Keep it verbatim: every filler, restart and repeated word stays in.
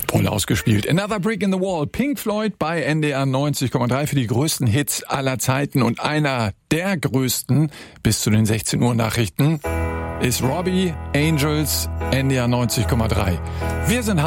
Voll ausgespielt. Another Brick in the Wall. Pink Floyd bei N D R neunzig Komma drei für die größten Hits aller Zeiten. Und einer der größten bis zu den sechzehn Uhr Nachrichten ist Robbie, Angels, N D R neunzig Komma drei. Wir sind